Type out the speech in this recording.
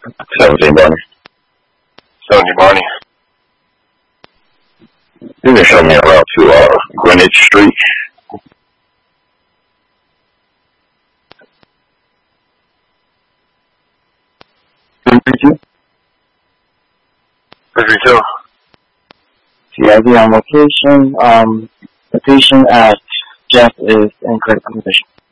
17 Barney. 70 Barney. You can show me around to Greenwich Street. Three two. CID on location. The patient at Jeff is in critical condition.